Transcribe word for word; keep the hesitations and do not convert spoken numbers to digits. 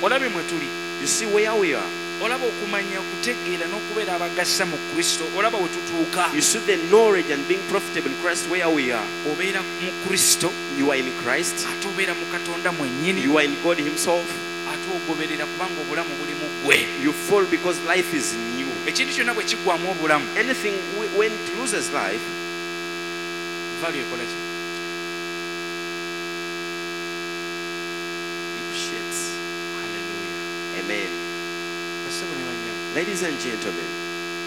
olabe mwe tuli. You see where we are. Olaba okumanya okutegeera n'okubeera abagasa mu Kristo. Olaba we tutuuka. You see the knowledge and being profitable in Christ where we are. Obeera mu Kristo. You are in Christ. Ate obeera mu Katonda mwennyini. You are in God himself. Ate ogoberera kubanga obulamu buli mu ggwe. You fall because life is new. Ekintu kyonna bwe kiggwamu obulamu. Anything when it loses life, value ekola ki? it sheds. Hallelujah. Amen. Basebo ne banyama. Ladies and gentlemen,